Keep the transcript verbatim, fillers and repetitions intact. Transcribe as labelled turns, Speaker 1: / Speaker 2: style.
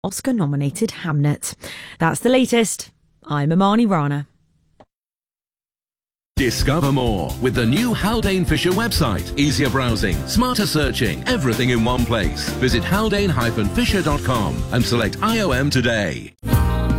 Speaker 1: Oscar-nominated Hamnet. That's the latest. I'm Amani Rana.
Speaker 2: Discover more with the new Haldane Fisher website. Easier browsing, smarter searching, everything in one place. Visit haldane dash fisher dot com and select I O M today.